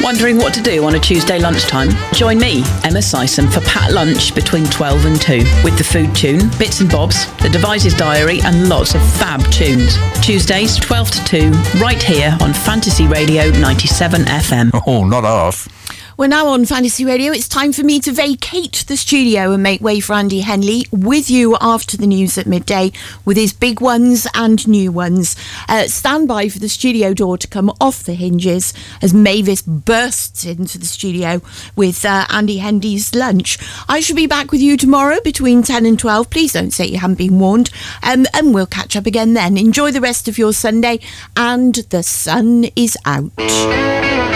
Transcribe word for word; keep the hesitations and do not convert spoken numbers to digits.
Wondering what to do on a Tuesday lunchtime? Join me, Emma Sison, for Pat Lunch between twelve and two with the food tune, bits and bobs, the Devices Diary and lots of fab tunes. Tuesdays, twelve to two, right here on Fantasy Radio ninety-seven F M. Oh, not half. We're now on Fantasy Radio. It's time for me to vacate the studio and make way for Andy Henley with you after the news at midday with his big ones and new ones. Uh, stand by for the studio door to come off the hinges as Mavis bursts into the studio with uh, Andy Henley's lunch. I shall be back with you tomorrow between ten and twelve. Please don't say you haven't been warned. Um, and we'll catch up again then. Enjoy the rest of your Sunday, and the sun is out.